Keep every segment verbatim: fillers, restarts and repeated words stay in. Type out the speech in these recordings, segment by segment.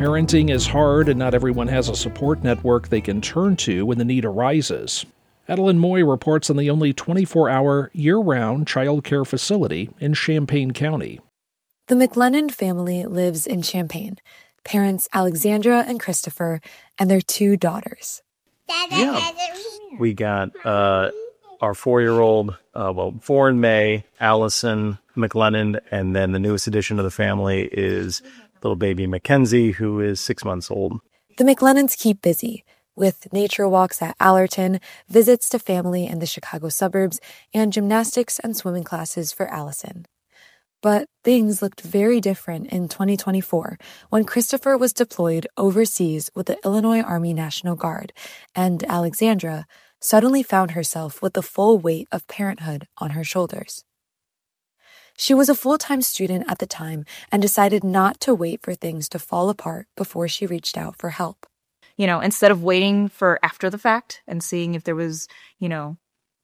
Parenting is hard, and not everyone has a support network they can turn to when the need arises. Adeline Moy reports on the only twenty-four hour, year-round child care facility in Champaign County. The McLennan family lives in Champaign. Parents Alexandra and Christopher, and their two daughters. Yeah. We got uh, our four-year-old, uh, well, four in May, Allison McLennan, and then the newest addition to the family is little baby Mackenzie, who is six months old. The McLennans keep busy with nature walks at Allerton, visits to family in the Chicago suburbs, and gymnastics and swimming classes for Allison. But things looked very different in twenty twenty-four when Christopher was deployed overseas with the Illinois Army National Guard, and Alexandra suddenly found herself with the full weight of parenthood on her shoulders. She was a full-time student at the time and decided not to wait for things to fall apart before she reached out for help. You know, instead of waiting for after the fact and seeing if there was, you know,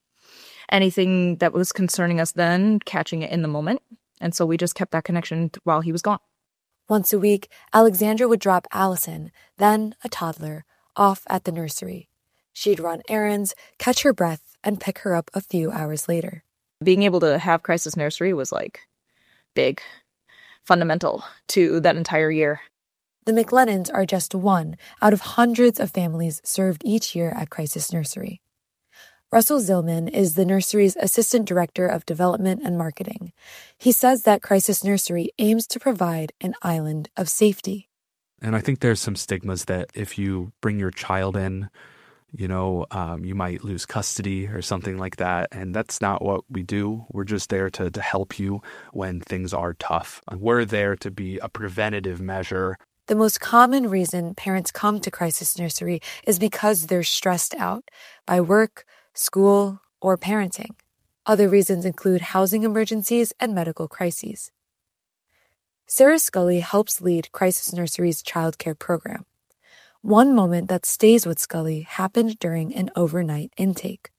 anything that was concerning us then, catching it in the moment. And so we just kept that connection while he was gone. Once a week, Alexandra would drop Allison, then a toddler, off at the nursery. She'd run errands, catch her breath, and pick her up a few hours later. Being able to have Crisis Nursery was like big, fundamental to that entire year. The McLennans are just one out of hundreds of families served each year at Crisis Nursery. Russell Zillman is the nursery's Assistant Director of Development and Marketing. He says that Crisis Nursery aims to provide an island of safety. And I think there's some stigmas that if you bring your child in, you know, um, you might lose custody or something like that. And that's not what we do. We're just there to, to help you when things are tough. We're there to be a preventative measure. The most common reason parents come to Crisis Nursery is because they're stressed out by work, school, or parenting. Other reasons include housing emergencies and medical crises. Sarah Scully helps lead Crisis Nursery's childcare program. One moment that stays with Scully happened during an overnight intake.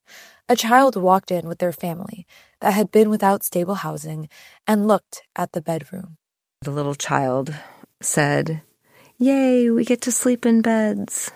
A child walked in with their family that had been without stable housing and looked at the bedroom. The little child said, "Yay, we get to sleep in beds."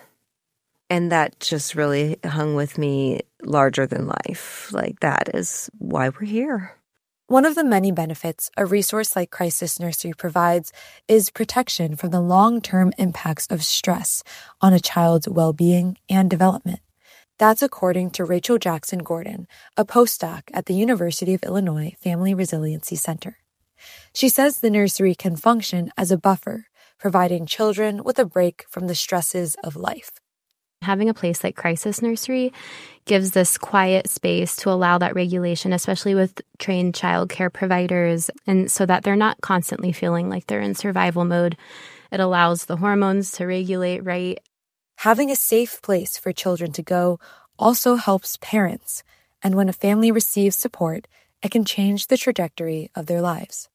And that just really hung with me larger than life. Like, that is why we're here. One of the many benefits a resource like Crisis Nursery provides is protection from the long-term impacts of stress on a child's well-being and development. That's according to Rachel Jackson Gordon, a postdoc at the University of Illinois Family Resiliency Center. She says the nursery can function as a buffer, providing children with a break from the stresses of life. Having a place like Crisis Nursery gives this quiet space to allow that regulation, especially with trained child care providers, and so that they're not constantly feeling like they're in survival mode. It allows the hormones to regulate right. Having a safe place for children to go also helps parents, and when a family receives support, it can change the trajectory of their lives.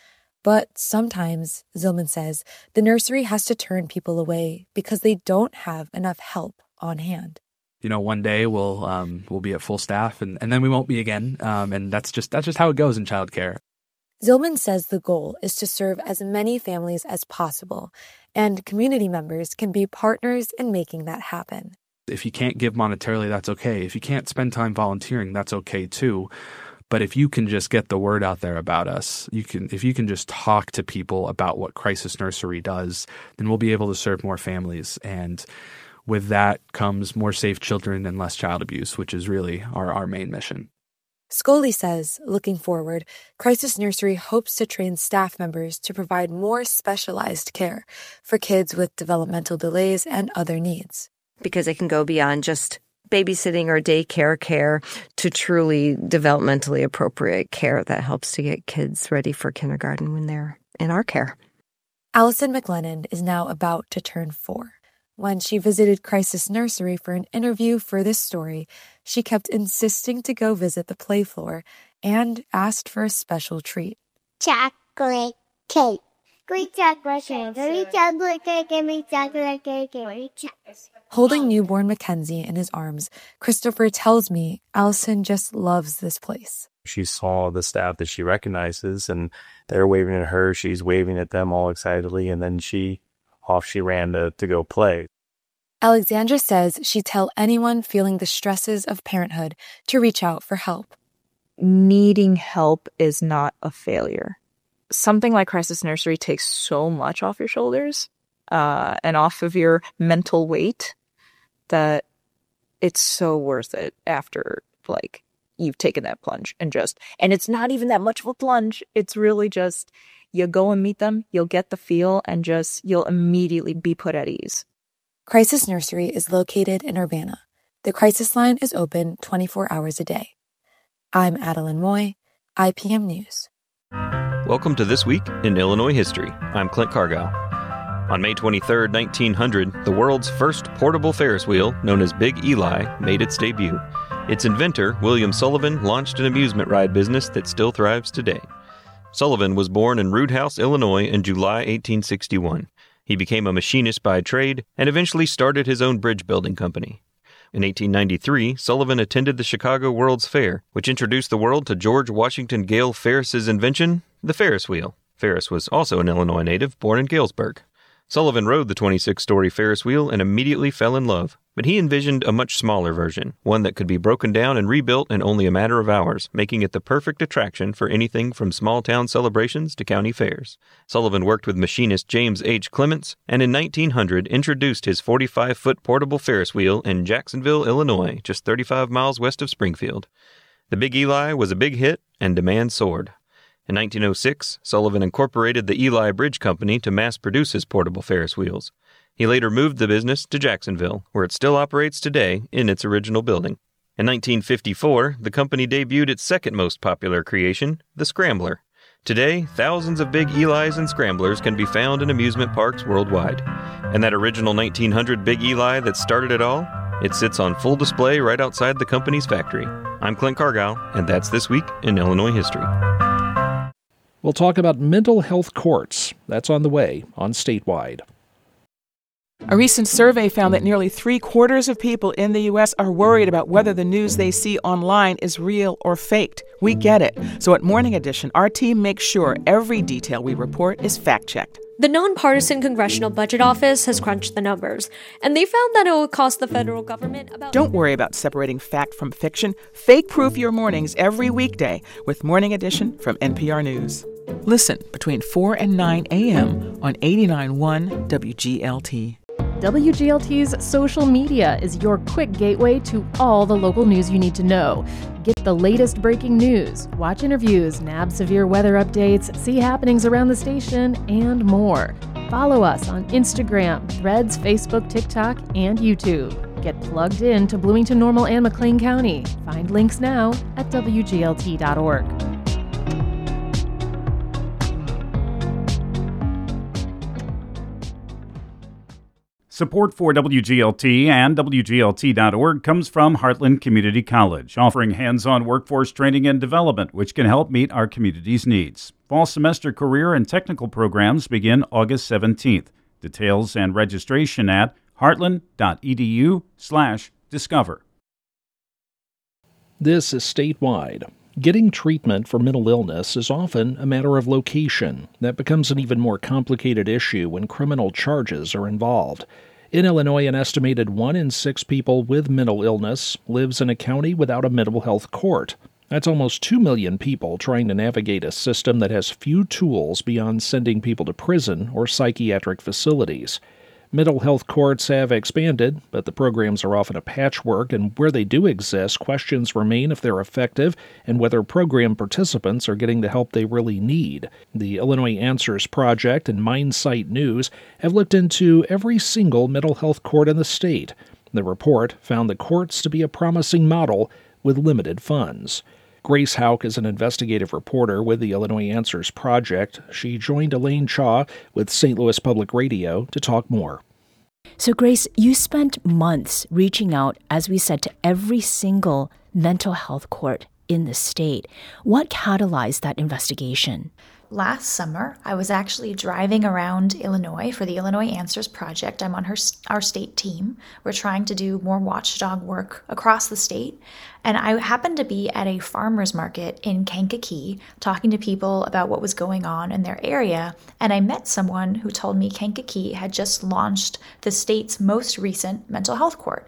But sometimes, Zillman says, the nursery has to turn people away because they don't have enough help on hand. You know, one day we'll um, we'll be at full staff, and, and then we won't be again. Um, and that's just that's just how it goes in childcare. Zillman says the goal is to serve as many families as possible, and community members can be partners in making that happen. If you can't give monetarily, that's okay. If you can't spend time volunteering, that's okay too. But if you can just get the word out there about us, you can. If you can just talk to people about what Crisis Nursery does, then we'll be able to serve more families. And with that comes more safe children and less child abuse, which is really our, our main mission. Scully says, looking forward, Crisis Nursery hopes to train staff members to provide more specialized care for kids with developmental delays and other needs. Because it can go beyond just babysitting or daycare care to truly developmentally appropriate care that helps to get kids ready for kindergarten when they're in our care. Allison McLennan is now about to turn four. When she visited Crisis Nursery for an interview for this story, she kept insisting to go visit the play floor and asked for a special treat. Chocolate cake. Great chocolate cake. Great chocolate cake. Great chocolate cake. Great chocolate. Holding newborn Mackenzie in his arms, Christopher tells me Allison just loves this place. She saw the staff that she recognizes, and they're waving at her. She's waving at them all excitedly, and then she off she ran to, to go play. Alexandra says she'd tell anyone feeling the stresses of parenthood to reach out for help. Needing help is not a failure. Something like Crisis Nursery takes so much off your shoulders uh, and off of your mental weight that it's so worth it after, like, you've taken that plunge and just, and it's not even that much of a plunge. It's really just, you go and meet them, you'll get the feel, and just, you'll immediately be put at ease. Crisis Nursery is located in Urbana. The crisis line is open twenty-four hours a day. I'm Adeline Moy, I P M News. Welcome to This Week in Illinois History. I'm Clint Cargile. On May twenty-third, nineteen hundred, the world's first portable Ferris wheel, known as Big Eli, made its debut. Its inventor, William Sullivan, launched an amusement ride business that still thrives today. Sullivan was born in Rood House, Illinois in July eighteen sixty-one. He became a machinist by trade and eventually started his own bridge building company. In eighteen ninety-three, Sullivan attended the Chicago World's Fair, which introduced the world to George Washington Gale Ferris's invention, the Ferris wheel. Ferris was also an Illinois native, born in Galesburg. Sullivan rode the twenty-six story Ferris wheel and immediately fell in love, but he envisioned a much smaller version, one that could be broken down and rebuilt in only a matter of hours, making it the perfect attraction for anything from small-town celebrations to county fairs. Sullivan worked with machinist James H. Clements, and in nineteen hundred introduced his forty-five foot portable Ferris wheel in Jacksonville, Illinois, just thirty-five miles west of Springfield. The Big Eli was a big hit, and demand soared. In nineteen oh six, Sullivan incorporated the Eli Bridge Company to mass-produce his portable Ferris wheels. He later moved the business to Jacksonville, where it still operates today in its original building. In nineteen fifty-four, the company debuted its second most popular creation, the Scrambler. Today, thousands of Big Elis and Scramblers can be found in amusement parks worldwide. And that original nineteen hundred Big Eli that started it all? It sits on full display right outside the company's factory. I'm Clint Cargile, and that's This Week in Illinois History. We'll talk about mental health courts. That's on the way on Statewide. A recent survey found that nearly three quarters of people in the U S are worried about whether the news they see online is real or faked. We get it. So at Morning Edition, our team makes sure every detail we report is fact-checked. The nonpartisan Congressional Budget Office has crunched the numbers, and they found that it will cost the federal government about... Don't worry about separating fact from fiction. Fake-proof your mornings every weekday with Morning Edition from N P R News. Listen between four and nine a.m. on eighty-nine point one W G L T. W G L T's social media is your quick gateway to all the local news you need to know. Get the latest breaking news, watch interviews, nab severe weather updates, see happenings around the station, and more. Follow us on Instagram, Threads, Facebook, TikTok, and YouTube. Get plugged in to Bloomington Normal and McLean County. Find links now at W G L T dot org. Support for W G L T and W G L T dot org comes from Heartland Community College, offering hands-on workforce training and development, which can help meet our community's needs. Fall semester career and technical programs begin August seventeenth. Details and registration at heartland.edu slash discover. This is Statewide. Getting treatment for mental illness is often a matter of location. That becomes an even more complicated issue when criminal charges are involved. In Illinois, an estimated one in six people with mental illness lives in a county without a mental health court. That's almost two million people trying to navigate a system that has few tools beyond sending people to prison or psychiatric facilities. Mental health courts have expanded, but the programs are often a patchwork, and where they do exist, questions remain if they're effective and whether program participants are getting the help they really need. The Illinois Answers Project and MindSight News have looked into every single mental health court in the state. The report found the courts to be a promising model with limited funds. Grace Hauk is an investigative reporter with the Illinois Answers Project. She joined Elaine Chaw with Saint Louis Public Radio to talk more. So, Grace, you spent months reaching out, as we said, to every single mental health court in the state. What catalyzed that investigation? last summer, I was actually driving around Illinois for the Illinois Answers Project. I'm on her, our state team. We're trying to do more watchdog work across the state. And I happened to be at a farmer's market in Kankakee talking to people about what was going on in their area. And I met someone who told me Kankakee had just launched the state's most recent mental health court.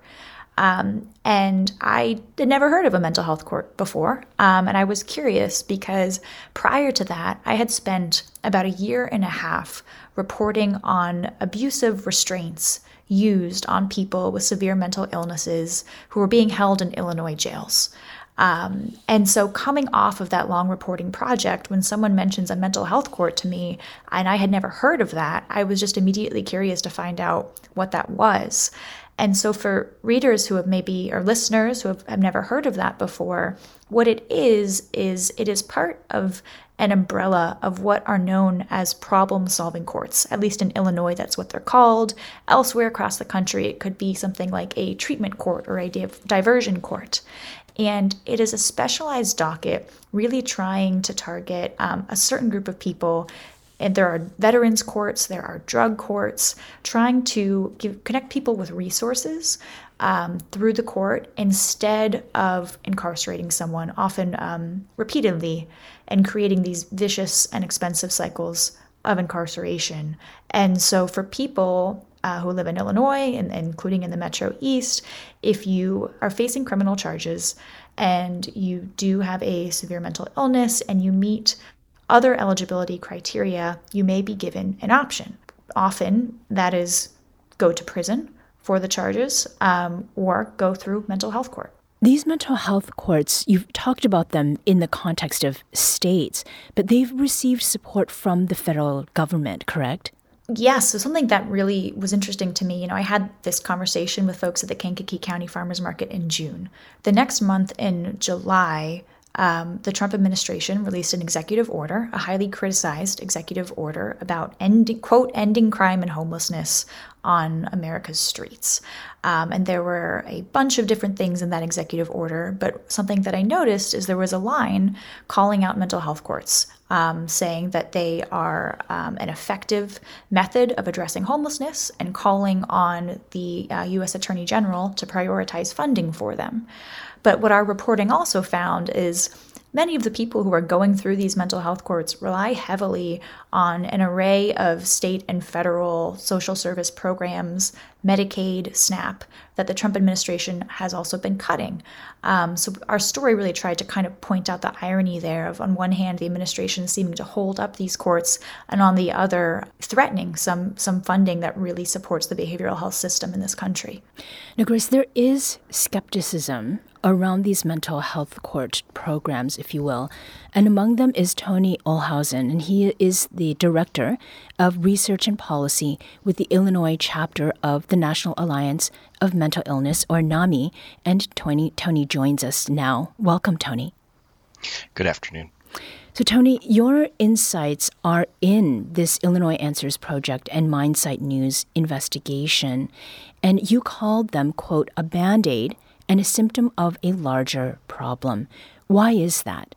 Um, and I had never heard of a mental health court before. Um, and I was curious because prior to that, I had spent about a year and a half reporting on abusive restraints used on people with severe mental illnesses who were being held in Illinois jails. Um, and so coming off of that long reporting project, when someone mentions a mental health court to me, and I had never heard of that, I was just immediately curious to find out what that was. And so for readers who have maybe, or listeners who have, have never heard of that before, what it is, is it is part of an umbrella of what are known as problem-solving courts. At least in Illinois, that's what they're called. Elsewhere across the country, it could be something like a treatment court or a div- diversion court. And it is a specialized docket really trying to target um, a certain group of people. And there are veterans courts, there are drug courts, trying to give, connect people with resources um, through the court instead of incarcerating someone, often um, repeatedly, and creating these vicious and expensive cycles of incarceration. And so for people uh, who live in Illinois, and, and including in the Metro East, if you are facing criminal charges and you do have a severe mental illness and you meet other eligibility criteria, you may be given an option. Often that is go to prison for the charges um, or go through mental health court. These mental health courts, you've talked about them in the context of states, but they've received support from the federal government, correct? Yes, so something that really was interesting to me, you know, I had this conversation with folks at the Kankakee County Farmers Market in June. The next month in July, Um, the Trump administration released an executive order, a highly criticized executive order about ending, quote, ending crime and homelessness on America's streets. Um, and there were a bunch of different things in that executive order, but something that I noticed is there was a line calling out mental health courts, um, saying that they are um, an effective method of addressing homelessness and calling on the uh, U S Attorney General to prioritize funding for them. But what our reporting also found is many of the people who are going through these mental health courts rely heavily on an array of state and federal social service programs, Medicaid, SNAP, that the Trump administration has also been cutting. Um, so our story really tried to kind of point out the irony there of, on one hand, the administration seeming to hold up these courts, and on the other, threatening some, some funding that really supports the behavioral health system in this country. Now, Grace, there is skepticism around these mental health court programs, if you will. And among them is Tony Olhausen, and he is the Director of Research and Policy with the Illinois chapter of the National Alliance of Mental Illness, or NAMI. And Tony, Tony joins us now. Welcome, Tony. Good afternoon. So, Tony, your insights are in this Illinois Answers Project and Mindsight News investigation, and you called them, quote, a Band-Aid and a symptom of a larger problem. Why is that?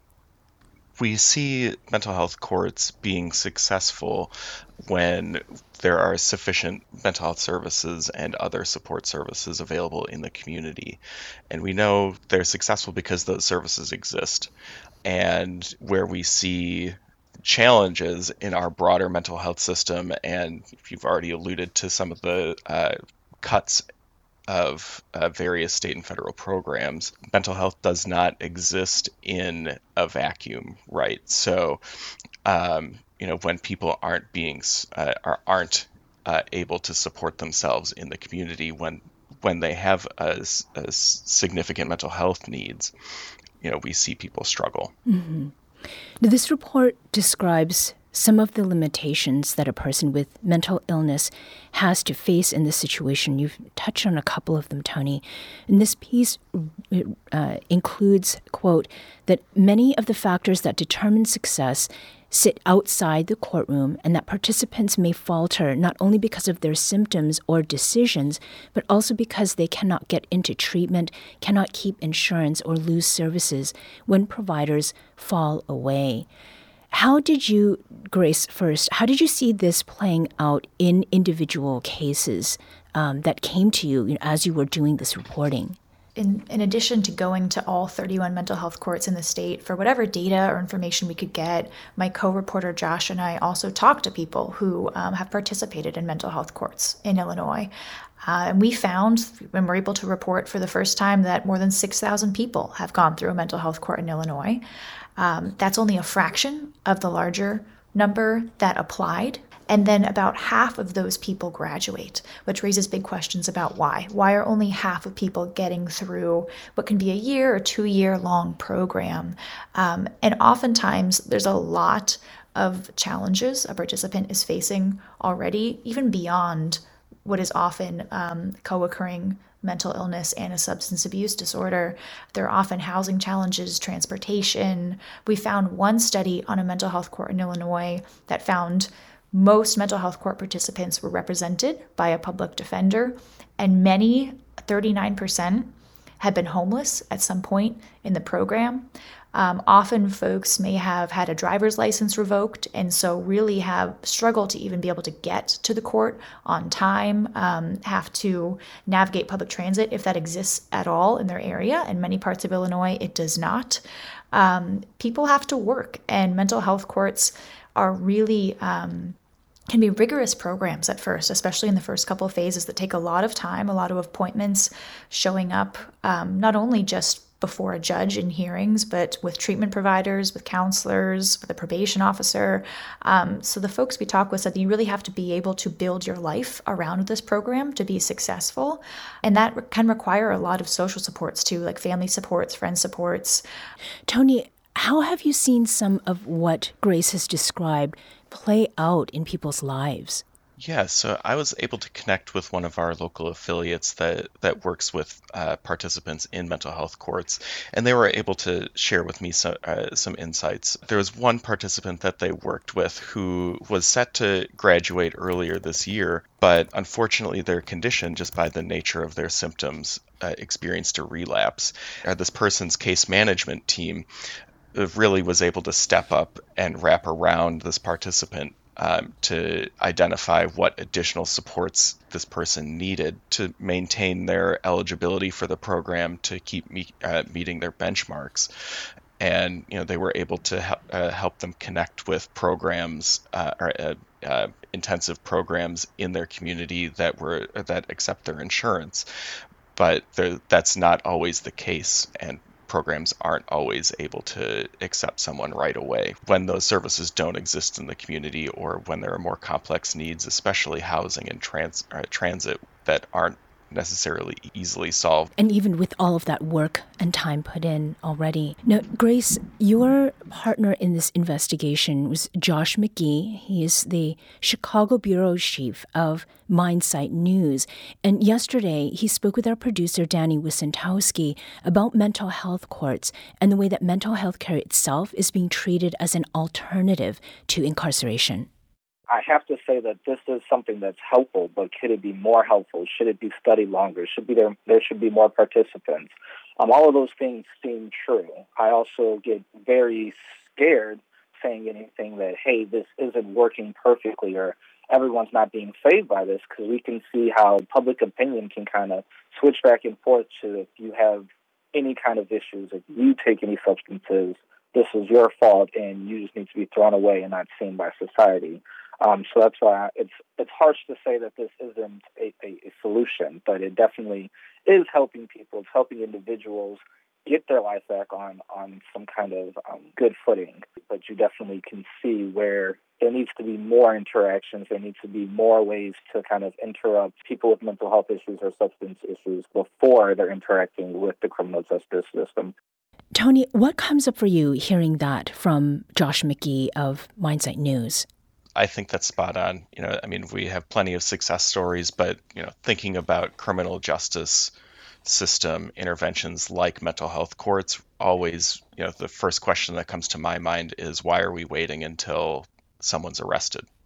We see mental health courts being successful when there are sufficient mental health services and other support services available in the community. And we know they're successful because those services exist. And where we see challenges in our broader mental health system, and you've already alluded to some of the uh, cuts of uh, various state and federal programs, mental health does not exist in a vacuum, right? So, um, you know, when people aren't being uh, are, aren't uh, able to support themselves in the community, when when they have a, a significant mental health needs, you know, we see people struggle. Mm-hmm. Now, this report describes some of the limitations that a person with mental illness has to face in this situation. You've touched on a couple of them, Tony. And this piece uh, includes, quote, that many of the factors that determine success sit outside the courtroom, and that participants may falter not only because of their symptoms or decisions, but also because they cannot get into treatment, cannot keep insurance, or lose services when providers fall away. How did you, Grace, first, how did you see this playing out in individual cases um, that came to you, you know, as you were doing this reporting? In, in addition to going to all thirty-one mental health courts in the state for whatever data or information we could get, my co-reporter Josh and I also talked to people who um, have participated in mental health courts in Illinois. Uh, and we found, when we're able to report for the first time, that more than six thousand people have gone through a mental health court in Illinois. Um, that's only a fraction of the larger number that applied. And then about half of those people graduate, which raises big questions about why. Why are only half of people getting through what can be a year or two year long program? Um, and oftentimes there's a lot of challenges a participant is facing already, even beyond what is often um, co-occurring mental illness and a substance abuse disorder. There are often housing challenges, transportation. We found one study on a mental health court in Illinois that found most mental health court participants were represented by a public defender, and many, thirty-nine percent, had been homeless at some point in the program. Um, often folks may have had a driver's license revoked and so really have struggled to even be able to get to the court on time, um, have to navigate public transit if that exists at all in their area. In many parts of Illinois, it does not. Um, people have to work, and mental health courts are really um, can be rigorous programs at first, especially in the first couple of phases that take a lot of time, a lot of appointments, showing up um, not only just before a judge in hearings, but with treatment providers, with counselors, with a probation officer. Um, so the folks we talk with said that you really have to be able to build your life around this program to be successful. And that can require a lot of social supports too, like family supports, friend supports. Tony, how have you seen some of what Grace has described play out in people's lives? Yeah, so I was able to connect with one of our local affiliates that, that works with uh, participants in mental health courts, and they were able to share with me some, uh, some insights. There was one participant that they worked with who was set to graduate earlier this year, but unfortunately their condition, just by the nature of their symptoms, uh, experienced a relapse. Uh, this person's case management team really was able to step up and wrap around this participant Um, to identify what additional supports this person needed to maintain their eligibility for the program, to keep me, uh, meeting their benchmarks. And you know, they were able to help, uh, help them connect with programs uh, or uh, uh, intensive programs in their community that were that accept their insurance. But that's not always the case, and programs aren't always able to accept someone right away. When those services don't exist in the community, or when there are more complex needs, especially housing and trans- uh, transit, that aren't necessarily easily solved. And even with all of that work and time put in already. Now, Grace, your partner in this investigation was Josh McGee. He is the Chicago bureau chief of Mindsight News. And yesterday, he spoke with our producer, Danny Wysentowski, about mental health courts and the way that mental health care itself is being treated as an alternative to incarceration. I have to say that this is something that's helpful, but could it be more helpful? Should it be studied longer? Should be there? There should be more participants. Um, all of those things seem true. I also get very scared saying anything that, hey, this isn't working perfectly, or everyone's not being saved by this, because we can see how public opinion can kind of switch back and forth to, if you have any kind of issues, if you take any substances, this is your fault, and you just need to be thrown away and not seen by society. Um, so that's why it's it's harsh to say that this isn't a, a, a solution, but it definitely is helping people. It's helping individuals get their life back on, on some kind of um, good footing. But you definitely can see where there needs to be more interactions. There needs to be more ways to kind of interrupt people with mental health issues or substance issues before they're interacting with the criminal justice system. Tony, what comes up for you hearing that from Josh McGee of Mindsight News? I think that's spot on. You know, I mean, we have plenty of success stories, but, you know, thinking about criminal justice system interventions like mental health courts, always, you know, the first question that comes to my mind is, why are we waiting until someone's arrested?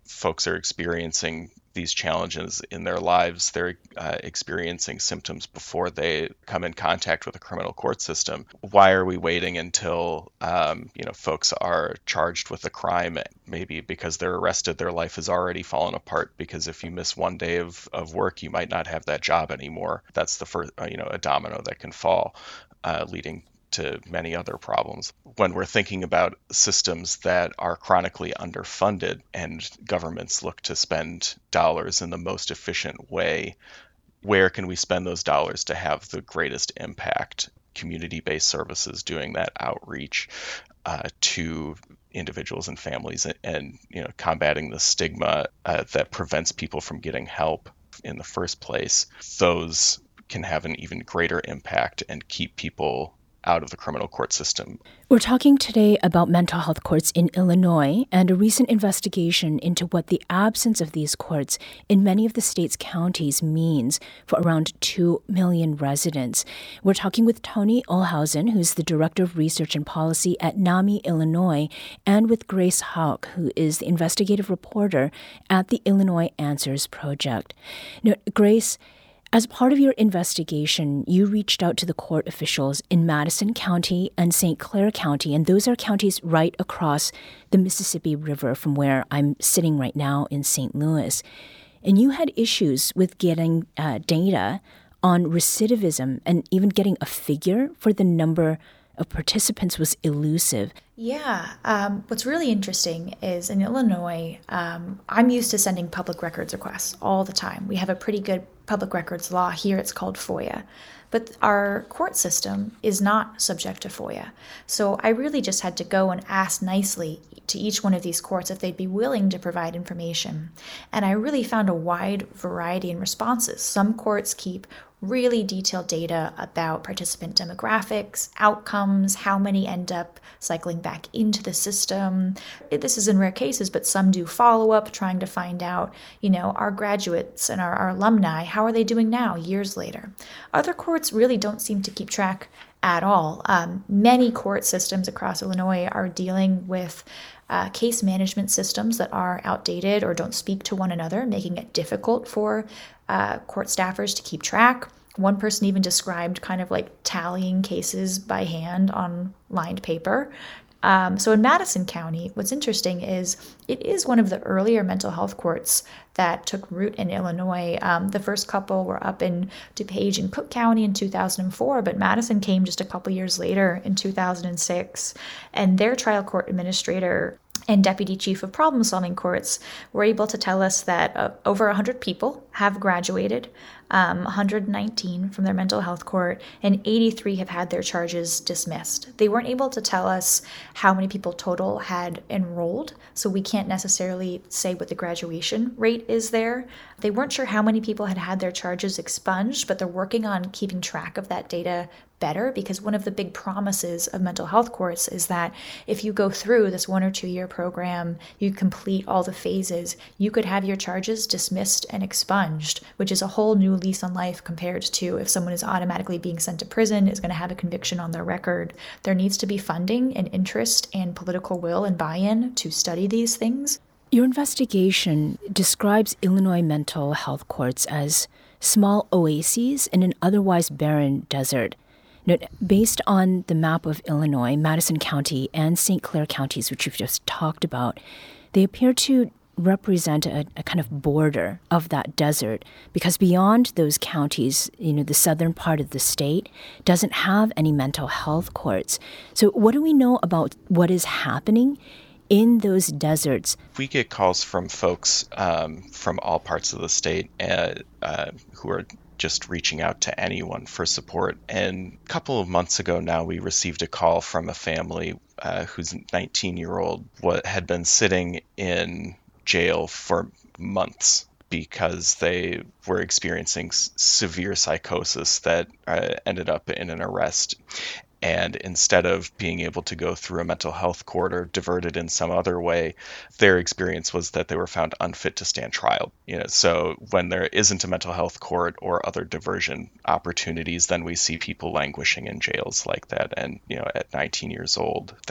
folks are experiencing these challenges in their lives. They're uh, experiencing symptoms before they come in contact with the criminal court system. Why are we waiting until um, you know folks are charged with a crime? Maybe because they're arrested, their life has already fallen apart. Because if you miss one day of, of work, you might not have that job anymore. That's the first, uh, you know, a domino that can fall, uh, leading to many other problems. When we're thinking about systems that are chronically underfunded and governments look to spend dollars in the most efficient way, where can we spend those dollars to have the greatest impact? Community-based services, doing that outreach uh, to individuals and families, and, and you know, combating the stigma uh, that prevents people from getting help in the first place. Those can have an even greater impact and keep people out of the criminal court system. We're talking today about mental health courts in Illinois and a recent investigation into what the absence of these courts in many of the state's counties means for around two million residents. We're talking with Tony Olhausen, who's the Director of Research and Policy at NAMI, Illinois, and with Grace Hauck, who is the investigative reporter at the Illinois Answers Project. Now, Grace, as part of your investigation, you reached out to the court officials in Madison County and Saint Clair County, and those are counties right across the Mississippi River from where I'm sitting right now in Saint Louis. And you had issues with getting uh, data on recidivism, and even getting a figure for the number of participants was elusive. Yeah. Um, what's really interesting is in Illinois, um, I'm used to sending public records requests all the time. We have a pretty good public records law here. It's called FOIA. But our court system is not subject to FOIA. So I really just had to go and ask nicely to each one of these courts if they'd be willing to provide information. And I really found a wide variety in responses. Some courts keep really detailed data about participant demographics, outcomes, how many end up cycling back into the system. This is in rare cases, but some do follow-up, trying to find out, you know, our graduates and our, our alumni, how are they doing now, years later? Other courts really don't seem to keep track at all. Um, many court systems across Illinois are dealing with uh, case management systems that are outdated or don't speak to one another, making it difficult for uh, court staffers to keep track. One person even described kind of like tallying cases by hand on lined paper. Um, so in Madison County, what's interesting is it is one of the earlier mental health courts that took root in Illinois. Um, the first couple were up in DuPage and Cook County in two thousand four, but Madison came just a couple years later in two thousand six. And their trial court administrator and deputy chief of problem-solving courts were able to tell us that uh, over one hundred people have graduated, um, one hundred nineteen from their mental health court, and eighty-three have had their charges dismissed. They weren't able to tell us how many people total had enrolled, so we can't necessarily say what the graduation rate is there. They weren't sure how many people had had their charges expunged, but they're working on keeping track of that data better, because one of the big promises of mental health courts is that if you go through this one or two year program, you complete all the phases, you could have your charges dismissed and expunged, which is a whole new lease on life compared to if someone is automatically being sent to prison, is going to have a conviction on their record. There needs to be funding and interest and political will and buy-in to study these things. Your investigation describes Illinois mental health courts as small oases in an otherwise barren desert. Now, based on the map of Illinois, Madison County and Saint Clair counties, which you've just talked about, they appear to represent a, a kind of border of that desert, because beyond those counties, you know, the southern part of the state doesn't have any mental health courts. So what do we know about what is happening in those deserts? We get calls from folks um, from all parts of the state uh, uh, who are just reaching out to anyone for support. And a couple of months ago now, we received a call from a family uh, whose nineteen-year-old what had been sitting in jail for months because they were experiencing s- severe psychosis that uh, ended up in an arrest. And instead of being able to go through a mental health court or diverted in some other way, their experience was that they were found unfit to stand trial. You know, so when there isn't a mental health court or other diversion opportunities, then we see people languishing in jails like that. And, you know, at nineteen years old, that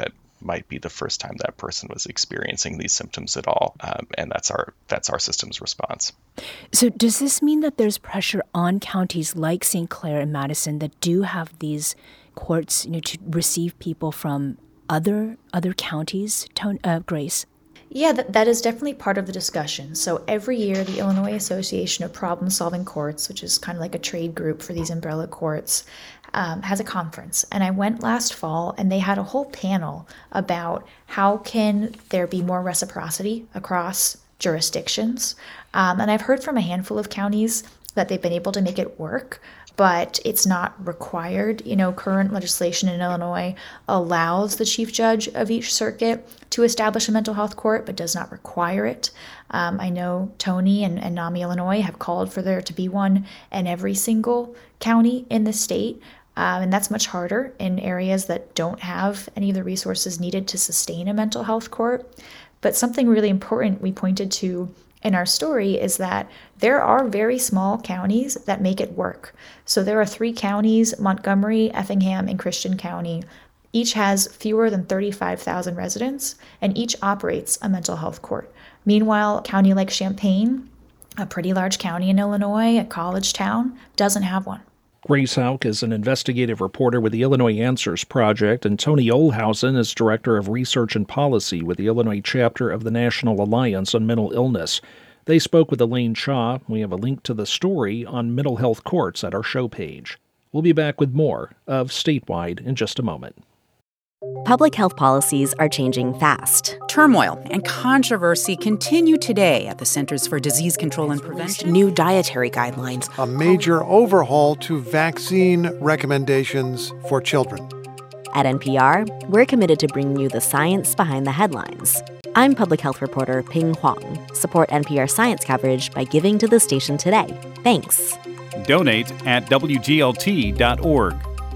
might be the first time that person was experiencing these symptoms at all. Um, and that's our that's our system's response. So does this mean that there's pressure on counties like Saint Clair and Madison that do have these courts, you know, to receive people from other other counties, uh, Grace? Yeah, that, that is definitely part of the discussion. So every year, the Illinois Association of Problem-Solving Courts, which is kind of like a trade group for these umbrella courts, um, has a conference. And I went last fall, and they had a whole panel about how can there be more reciprocity across jurisdictions. Um, and I've heard from a handful of counties that they've been able to make it work, but it's not required. You know, current legislation in Illinois allows the chief judge of each circuit to establish a mental health court, but does not require it. Um, I know Tony and, and NAMI Illinois have called for there to be one in every single county in the state. Um, and that's much harder in areas that don't have any of the resources needed to sustain a mental health court. But something really important we pointed to in our story is that there are very small counties that make it work. So there are three counties, Montgomery, Effingham, and Christian County. Each has fewer than thirty-five thousand residents, and each operates a mental health court. Meanwhile, a county like Champaign, a pretty large county in Illinois, a college town, doesn't have one. Grace Hauck is an investigative reporter with the Illinois Answers Project, and Tony Olhausen is Director of Research and Policy with the Illinois chapter of the National Alliance on Mental Illness. They spoke with Elaine Shaw. We have a link to the story on mental health courts at our show page. We'll be back with more of Statewide in just a moment. Public health policies are changing fast. Turmoil and controversy continue today at the Centers for Disease Control and Prevention. New dietary guidelines. A major overhaul to vaccine recommendations for children. At N P R, we're committed to bringing you the science behind the headlines. I'm public health reporter Ping Huang. Support N P R science coverage by giving to the station today. Thanks. Donate at W G L T dot org.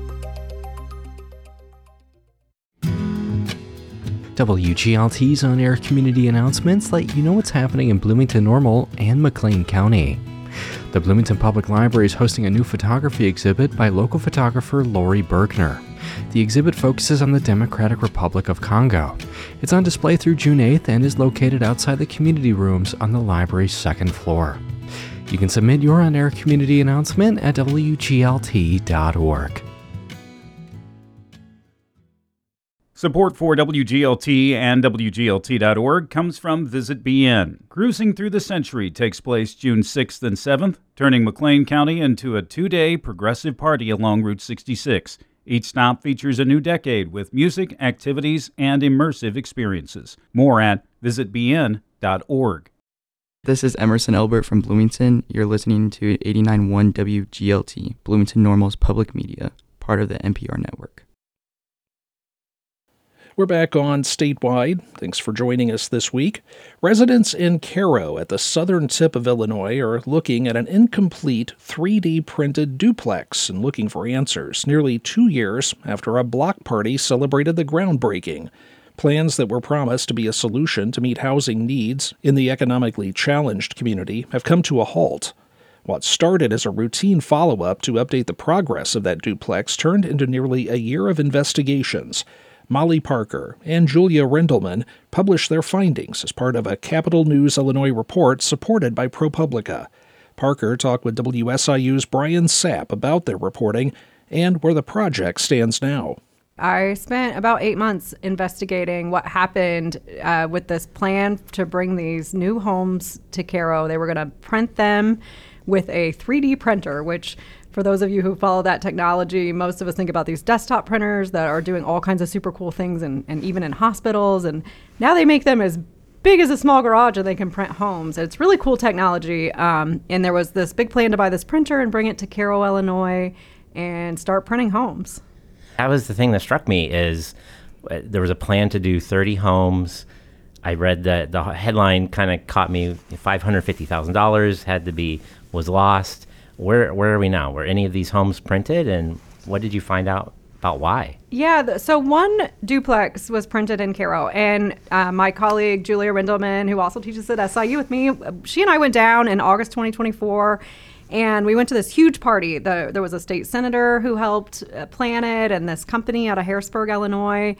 W G L T's on-air community announcements let you know what's happening in Bloomington Normal and McLean County. The Bloomington Public Library is hosting a new photography exhibit by local photographer Lori Bergner. The exhibit focuses on the Democratic Republic of Congo. It's on display through June eighth and is located outside the community rooms on the library's second floor. You can submit your on-air community announcement at W G L T dot org. Support for W G L T and W G L T dot org comes from Visit B N. Cruising Through the Century takes place June sixth and seventh, turning McLean County into a two-day progressive party along Route sixty-six. Each stop features a new decade with music, activities, and immersive experiences. More at visit b n dot org. This is Emerson Elbert from Bloomington. You're listening to eighty-nine point one W G L T, Bloomington Normal's public media, part of the N P R network. We're back on Statewide. Thanks for joining us this week. Residents in Cairo at the southern tip of Illinois are looking at an incomplete three D printed duplex and looking for answers nearly two years after a block party celebrated the groundbreaking. Plans that were promised to be a solution to meet housing needs in the economically challenged community have come to a halt. What started as a routine follow-up to update the progress of that duplex turned into nearly a year of investigations. Molly Parker and Julia Rendelman published their findings as part of a Capital News Illinois report supported by ProPublica. Parker talked with W S I U's Brian Sapp about their reporting and where the project stands now. I spent about eight months investigating what happened uh, with this plan to bring these new homes to Cairo. They were going to print them with a three D printer, which for those of you who follow that technology, most of us think about these desktop printers that are doing all kinds of super cool things and, and even in hospitals. And now they make them as big as a small garage and they can print homes. It's really cool technology. Um, and there was this big plan to buy this printer and bring it to Cairo, Illinois, and start printing homes. That was the thing that struck me is uh, there was a plan to do thirty homes. I read the, the headline kind of caught me, five hundred fifty thousand dollars had to be, was lost. Where where are we now? Were any of these homes printed, and what did you find out about why? Yeah, th- so one duplex was printed in Cairo, and uh, my colleague Julia Rendelman, who also teaches at S I U with me, she and I went down in August twenty twenty-four, and we went to this huge party. The, there was a state senator who helped uh, plan it, and this company out of Harrisburg, Illinois.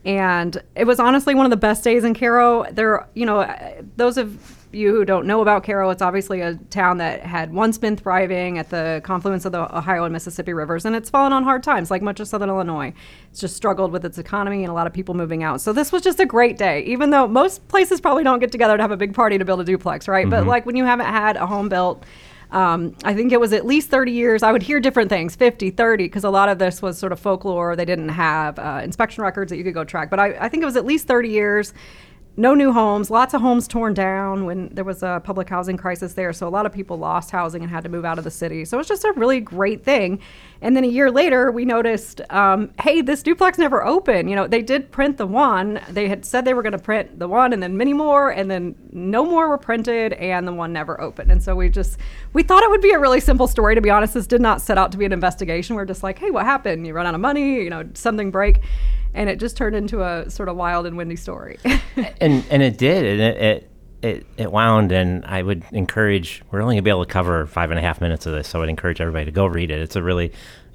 And it was honestly one of the best days in Cairo. There, you know, those of you who don't know about Cairo, it's obviously a town that had once been thriving at the confluence of the Ohio and Mississippi rivers, and it's fallen on hard times, like much of Southern Illinois. It's just struggled with its economy and a lot of people moving out. So this was just a great day, even though most places probably don't get together to have a big party to build a duplex, right? Mm-hmm. But like when you haven't had a home built, Um, I think it was at least thirty years. I would hear different things, fifty, thirty, because a lot of this was sort of folklore. They didn't have uh, inspection records that you could go track. But I, I think it was at least thirty years. No new homes, lots of homes torn down when there was a public housing crisis there. So a lot of people lost housing and had to move out of the city. So it was just a really great thing. And then a year later, we noticed, um, hey, this duplex never opened. You know, they did print the one. They had said they were going to print the one and then many more, and then no more were printed, and the one never opened. And so we just, we thought it would be a really simple story, to be honest. This did not set out to be an investigation. We're just like, hey, what happened? You run out of money, you know, something break. And it just turned into a sort of wild and windy story. and and it did, and it, it it it wound. And I would encourage. We're only gonna be able to cover five and a half minutes of this, so I'd encourage everybody to go read it. It's a really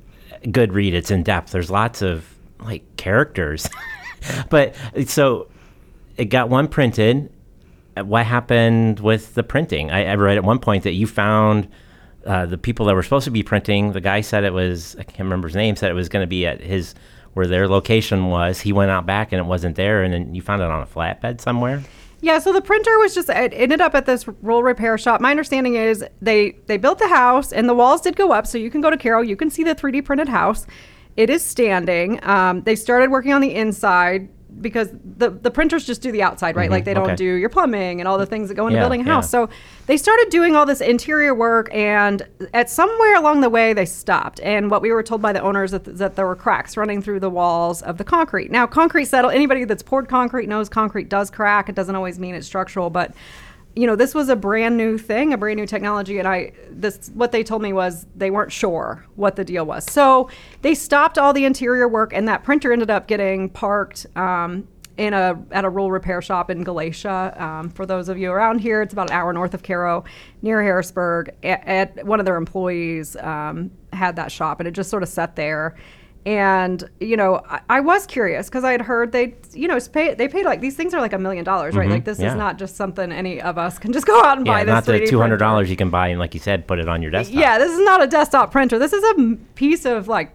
good read. It's in depth. There's lots of like characters, but so it got one printed. What happened with the printing? I, I read at one point that you found uh, the people that were supposed to be printing. The guy said it was, I can't remember his name. Said it was going to be at his. Where their location was. He went out back and it wasn't there, and then you found it on a flatbed somewhere? Yeah, so the printer was just, it ended up at this roll repair shop. My understanding is they, they built the house, and the walls did go up, so you can go to Cairo, you can see the three D printed house. It is standing. Um, they started working on the inside, because the, the printers just do the outside, right? Mm-hmm. Like they don't okay. do your plumbing and all the things that go into yeah, building a house. Yeah. So they started doing all this interior work, and at somewhere along the way they stopped. And what we were told by the owners is that, that there were cracks running through the walls of the concrete. Now, concrete settle, anybody that's poured concrete knows concrete does crack. It doesn't always mean it's structural, but you know, this was a brand new thing, a brand new technology, and I this what they told me was they weren't sure what the deal was. So they stopped all the interior work, and that printer ended up getting parked um, in a at a roll repair shop in Galatia. Um, for those of you around here, it's about an hour north of Cairo, near Harrisburg. At, at one of their employees um, had that shop, and it just sort of sat there. And, you know, I, I was curious because I had heard they, you know, pay, they paid like, these things are like a million dollars, right? Mm-hmm. Like this yeah. is not just something any of us can just go out and yeah, buy this not the three D two hundred dollars printer. You can buy and, like you said, put it on your desktop. Yeah, this is not a desktop printer. This is a m- piece of like,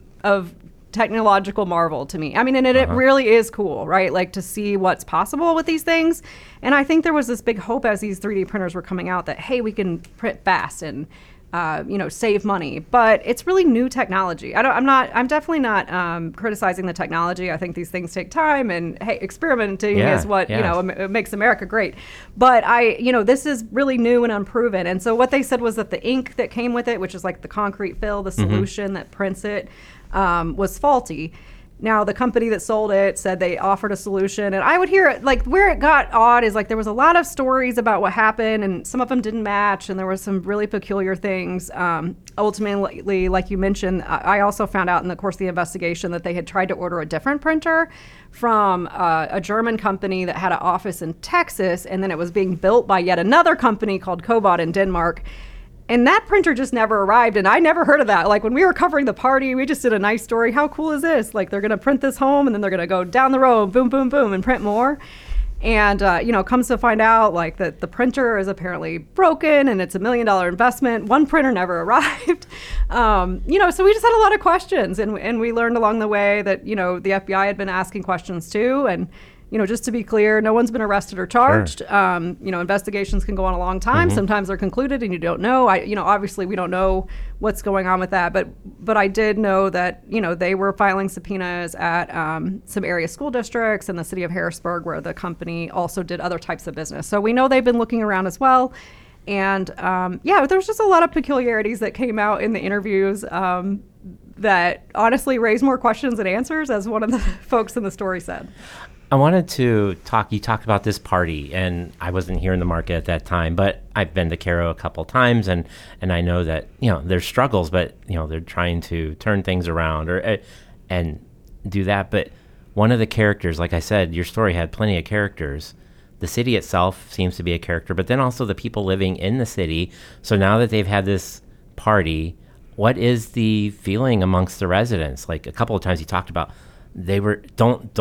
of technological marvel to me. I mean, and it, uh-huh. it really is cool, right? Like to see what's possible with these things. And I think there was this big hope as these three D printers were coming out that, hey, we can print fast and Uh, you know, save money, but it's really new technology. I don't, I'm not, I'm definitely not um, criticizing the technology. I think these things take time, and hey, experimenting yeah, is what, yeah. you know, it makes America great. But I, you know, this is really new and unproven. And so what they said was that the ink that came with it, which is like the concrete fill, the solution mm-hmm. that prints it, um, was faulty. Now, the company that sold it said they offered a solution, and I would hear it, like, where it got odd is, like, there was a lot of stories about what happened, and some of them didn't match, and there were some really peculiar things. Um, ultimately, like you mentioned, I also found out in the course of the investigation that they had tried to order a different printer from uh, a German company that had an office in Texas, and then it was being built by yet another company called Cobot in Denmark. And that printer just never arrived, and I never heard of that. Like, when we were covering the party, we just did a nice story. How cool is this? Like, they're going to print this home, and then they're going to go down the road, boom, boom, boom, and print more. And, uh, you know, comes to find out, like, that the printer is apparently broken, and it's a million-dollar investment. One printer never arrived. Um, you know, so we just had a lot of questions, and and we learned along the way that, you know, the F B I had been asking questions, too, and you know, just to be clear, no one's been arrested or charged. Sure. Um, you know, investigations can go on a long time. Mm-hmm. Sometimes they're concluded and you don't know. I, you know, obviously we don't know what's going on with that. But but I did know that, you know, they were filing subpoenas at um, some area school districts in the city of Harrisburg, where the company also did other types of business. So we know they've been looking around as well. And um, yeah, there was just a lot of peculiarities that came out in the interviews um, that honestly raised more questions than answers, as one of the folks in the story said. I wanted to talk, you talked about this party, and I wasn't here in the market at that time, but I've been to Cairo a couple times, and, and I know that, you know, there's struggles, but, you know, they're trying to turn things around or uh, and do that. But one of the characters, like I said, your story had plenty of characters. The city itself seems to be a character, but then also the people living in the city. So now that they've had this party, what is the feeling amongst the residents? Like a couple of times you talked about, they were, don't, don't,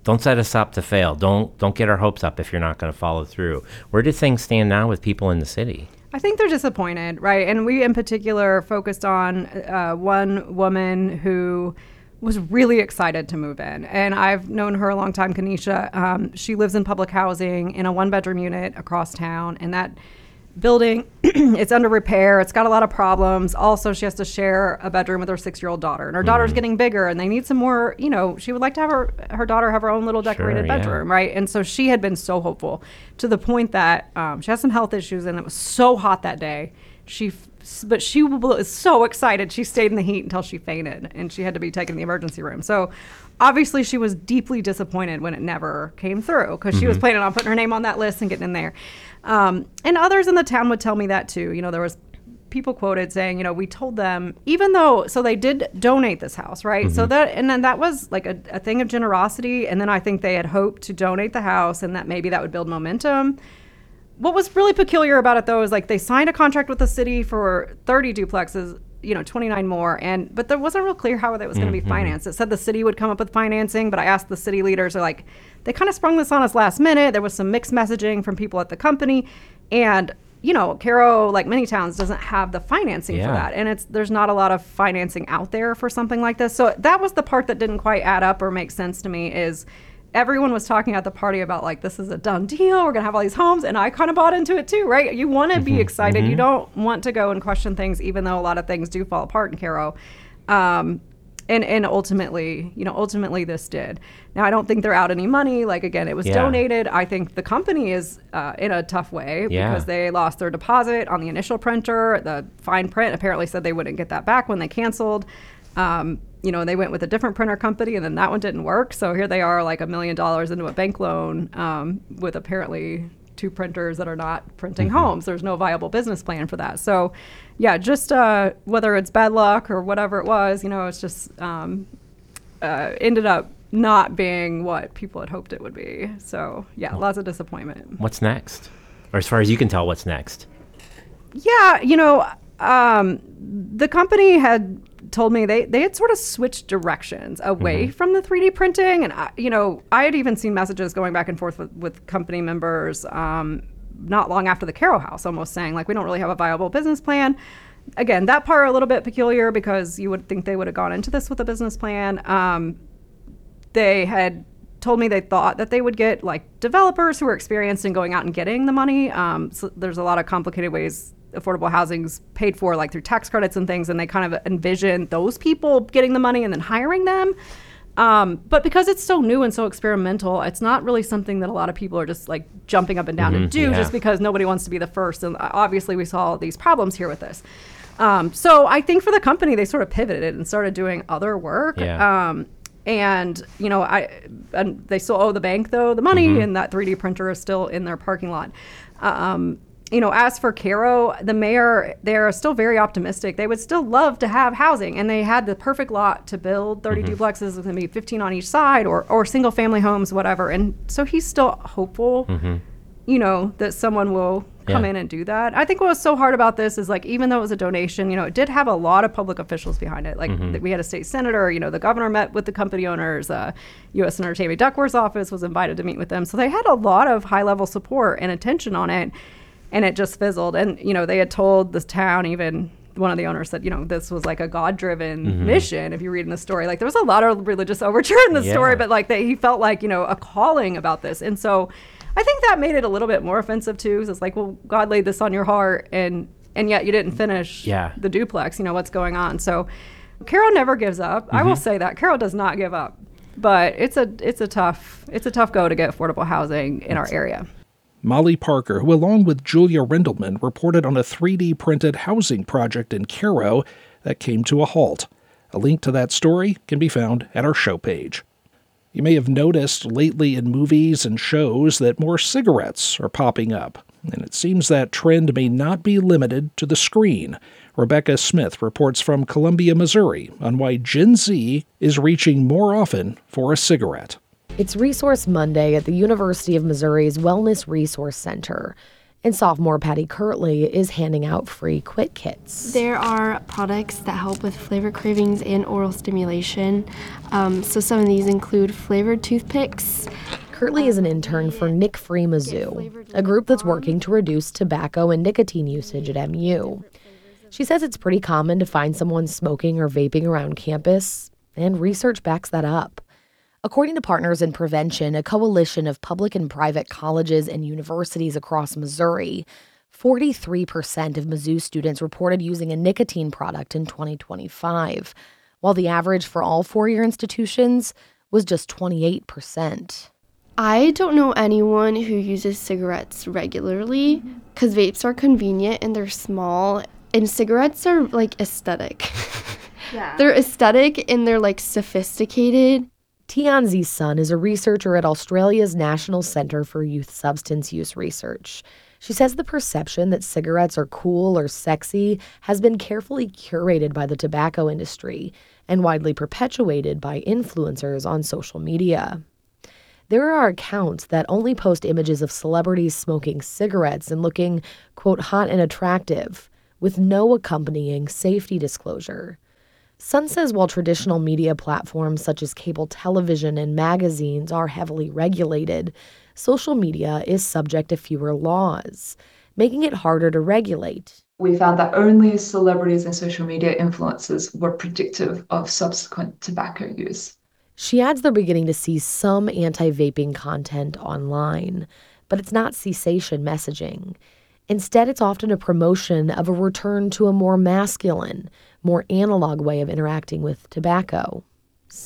don't set us up to fail. Don't don't get our hopes up if you're not going to follow through. Where do things stand now with people in the city? I think they're disappointed, right? And we in particular focused on uh, one woman who was really excited to move in. And I've known her a long time, Kanisha. Um, she lives in public housing in a one-bedroom unit across town. And that building, it's under repair. It's got a lot of problems. Also, she has to share a bedroom with her six-year-old daughter. And her mm-hmm. daughter's getting bigger, and they need some more, you know, she would like to have her, her daughter have her own little decorated Sure, bedroom, yeah. right? And so she had been so hopeful to the point that um, she has some health issues, and it was so hot that day. She, but she was so excited. She stayed in the heat until she fainted, and she had to be taken to the emergency room. So obviously she was deeply disappointed when it never came through, because mm-hmm. she was planning on putting her name on that list and getting in there. Um, and others in the town would tell me that too. You know, there was people quoted saying, you know, we told them, even though, so they did donate this house, right? Mm-hmm. So that, and then that was like a, a thing of generosity. And then I think they had hoped to donate the house and that maybe that would build momentum. What was really peculiar about it though is like they signed a contract with the city for thirty duplexes, you know, twenty-nine more. And, but there wasn't real clear how that was going to Mm-hmm. be financed. It said the city would come up with financing, but I asked the city leaders, they're like, they kind of sprung this on us last minute. There was some mixed messaging from people at the company. And, you know, Cairo, like many towns, doesn't have the financing Yeah. for that. And it's, there's not a lot of financing out there for something like this. So that was the part that didn't quite add up or make sense to me is everyone was talking at the party about like, this is a done deal. We're going to have all these homes. And I kind of bought into it too, right? You want to be Mhm, excited. mhm. You don't want to go and question things, even though a lot of things do fall apart in Cairo. Um, and, and ultimately, you know, ultimately this did. Now, I don't think they're out any money. Like, again, it was Yeah. donated. I think the company is uh, in a tough way Yeah. because they lost their deposit on the initial printer. The fine print apparently said they wouldn't get that back when they canceled. Um, you know, they went with a different printer company and then that one didn't work. So here they are like a million dollars into a bank loan um, with apparently two printers that are not printing Mm-hmm. homes. There's no viable business plan for that. So yeah, just uh, whether it's bad luck or whatever it was, you know, it's just um, uh, ended up not being what people had hoped it would be. So yeah, lots of disappointment. What's next? Or as far as you can tell, what's next? Yeah, you know, um, the company had told me they, they had sort of switched directions away Mhm. from the three D printing. And, I, you know, I had even seen messages going back and forth with, with company members um, not long after the Cairo House, almost saying, like, we don't really have a viable business plan. Again, that part a little bit peculiar because you would think they would have gone into this with a business plan. Um, they had told me they thought that they would get, like, developers who were experienced in going out and getting the money. Um, so there's a lot of complicated ways affordable housing's paid for, like through tax credits and things, and they kind of envision those people getting the money and then hiring them. Um, but because it's so new and so experimental, it's not really something that a lot of people are just like jumping up and down Mhm, to do yeah. just because nobody wants to be the first. And obviously we saw these problems here with this. Um, so I think for the company, they sort of pivoted and started doing other work. Yeah. Um, and, you know, I and they still owe the bank, though, the money, Mhm. and that three D printer is still in their parking lot. Um, you know, as for Cairo, the mayor, they're still very optimistic. They would still love to have housing, and they had the perfect lot to build thirty Mhm. duplexes with maybe fifteen on each side, or, or single family homes, whatever. And so he's still hopeful, Mhm. you know, that someone will come Yeah. in and do that. I think what was so hard about this is, like, even though it was a donation, you know, it did have a lot of public officials behind it. Like, Mhm. th- we had a state senator, you know, the governor met with the company owners, uh, U S Senator Tammy Duckworth's office was invited to meet with them. So they had a lot of high-level support and attention on it, and it just fizzled. And, you know, they had told this town, even one of the owners said, you know, this was like a God-driven Mhm. mission, if you read in the story. Like, there was a lot of religious overture in the Yeah. story, but, like, they, he felt like, you know, a calling about this. And so I think that made it a little bit more offensive too. 'Cause it's like, well, God laid this on your heart, and and yet you didn't finish Yeah. the duplex. You know, what's going on? So Cairo never gives up. I will Mhm. say that Cairo does not give up, but it's a it's a tough it's a tough go to get affordable housing in our area. Molly Parker, who along with Julia Rindelman reported on a three D printed housing project in Cairo that came to a halt. A link to that story can be found at our show page. You may have noticed lately in movies and shows that more cigarettes are popping up, and it seems that trend may not be limited to the screen. Rebecca Smith reports from Columbia, Missouri, on why Gen Z is reaching more often for a cigarette. It's Resource Monday at the University of Missouri's Wellness Resource Center. And sophomore Patty Kirtley is handing out free Quit kits. There are products that help with flavor cravings and oral stimulation. Um, so some of these include flavored toothpicks. Kirtley is an intern for Nic Free Mizzou, a group that's working to reduce tobacco and nicotine usage at M U. She says it's pretty common to find someone smoking or vaping around campus, and research backs that up. According to Partners in Prevention, a coalition of public and private colleges and universities across Missouri, forty-three percent of Mizzou students reported using a nicotine product in twenty twenty-five, while the average for all four-year institutions was just twenty-eight percent. I don't know anyone who uses cigarettes regularly because vapes are convenient and they're small, and cigarettes are like aesthetic. Yeah. They're aesthetic and they're like sophisticated. Tianzi's son is a researcher at Australia's National Centre for Youth Substance Use Research. She says the perception that cigarettes are cool or sexy has been carefully curated by the tobacco industry and widely perpetuated by influencers on social media. There are accounts that only post images of celebrities smoking cigarettes and looking, quote, hot and attractive, with no accompanying safety disclosure. Sun says while traditional media platforms such as cable television and magazines are heavily regulated, social media is subject to fewer laws, making it harder to regulate. We found that only celebrities and social media influencers were predictive of subsequent tobacco use. She adds they're beginning to see some anti-vaping content online, but it's not cessation messaging. Instead, it's often a promotion of a return to a more masculine, more analog way of interacting with tobacco.